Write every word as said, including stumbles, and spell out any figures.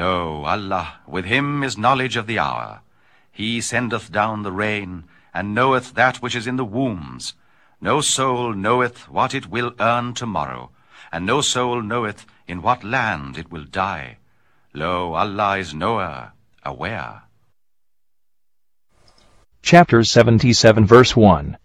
Lo, Allah, with him is knowledge of the hour. He sendeth down the rain, and knoweth that which is in the wombs. No soul knoweth what it will earn tomorrow, and no soul knoweth in what land it will die. Lo, Allah is knower, aware. Chapter seventy-seven, verse one.